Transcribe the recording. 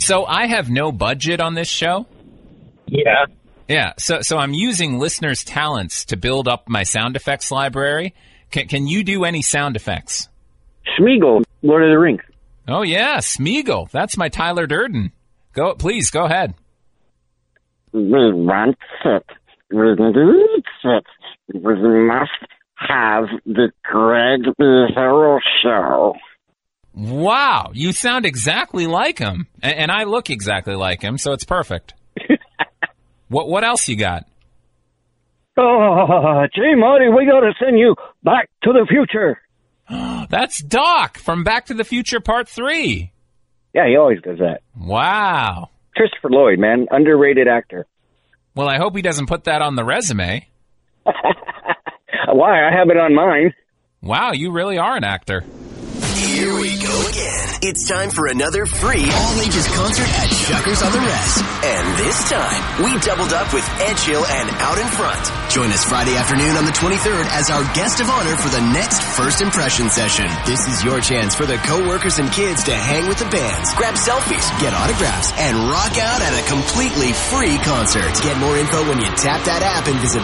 So I have no budget on this show? Yeah. Yeah, so I'm using listeners' talents to build up my sound effects library. Can you do any sound effects? Smeagol, Lord of the Rings. Oh, yeah, Smeagol. That's my Tyler Durden. Please, go ahead. We want it. We need it. We must have the Greg Behero Show. Wow, you sound exactly like him. And I look exactly like him, so it's perfect. What else you got? Oh, gee, Marty, we got to send you Back to the Future. That's Doc from Back to the Future Part 3. Yeah, he always does that. Wow. Christopher Lloyd, man, underrated actor. Well, I hope he doesn't put that on the resume. Why? I have it on mine. Wow, you really are an actor. Here we go again. It's time for another free all-ages concert at Shuckers on the Res. And this time, we doubled up with Ed Chill and Out in Front. Join us Friday afternoon on the 23rd as our guest of honor for the next First Impression session. This is your chance for the co-workers and kids to hang with the bands, grab selfies, get autographs, and rock out at a completely free concert. Get more info when you tap that app and visit